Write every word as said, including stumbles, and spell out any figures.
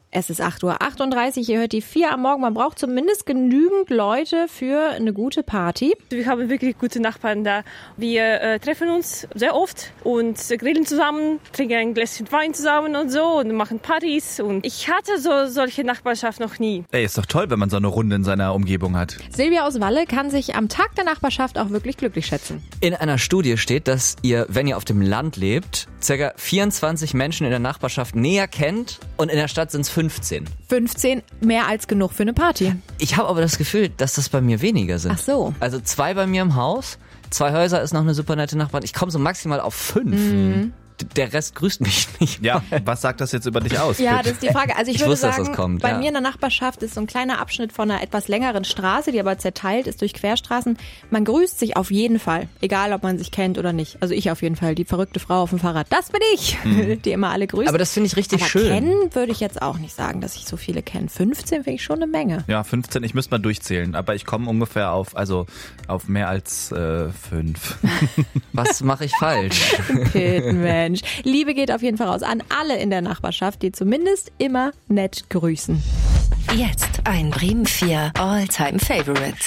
Es ist acht Uhr achtunddreißig, ihr hört die vier am Morgen. Man braucht zumindest genügend Leute für eine gute Party. Wir haben wirklich gute Nachbarn da. Wir äh, treffen uns sehr oft und grillen zusammen, trinken ein Gläschen Wein zusammen und so und machen Partys. Und ich hatte so solche Nachbarschaft noch nie. Ey, ist doch toll, wenn man so eine Runde in seiner Umgebung hat. Silvia aus Walle kann sich am Tag der Nachbarschaft auch wirklich glücklich schätzen. In einer Studie steht, dass ihr, wenn ihr auf dem Land lebt, ca. vierundzwanzig Menschen in der Nachbarschaft näher kennt und in der Stadt sind es fünfzehn. fünfzehn, mehr als genug für eine Party. Ich habe aber das Gefühl, dass das bei mir weniger sind. Ach so. Also zwei bei mir im Haus, zwei Häuser ist noch eine super nette Nachbarin. Ich komme so maximal auf fünf. Mhm. Der Rest grüßt mich nicht. Ja, was sagt das jetzt über dich aus? Ja, das ist die Frage. Also ich, ich würde wusste, sagen, dass das kommt, bei ja. mir in der Nachbarschaft ist so ein kleiner Abschnitt von einer etwas längeren Straße, die aber zerteilt ist durch Querstraßen. Man grüßt sich auf jeden Fall, egal ob man sich kennt oder nicht. Also ich auf jeden Fall, die verrückte Frau auf dem Fahrrad. Das bin ich, mhm. die immer alle grüßt. Aber das finde ich richtig aber schön. Kennen würde ich jetzt auch nicht sagen, dass ich so viele kenne. fünfzehn finde ich schon eine Menge. Ja, fünfzehn, ich müsste mal durchzählen, aber ich komme ungefähr auf, also auf mehr als äh, fünf. Was mache ich falsch? Mensch. Liebe geht auf jeden Fall raus an alle in der Nachbarschaft, die zumindest immer nett grüßen. Jetzt ein Bremen vier All-Time Favorite.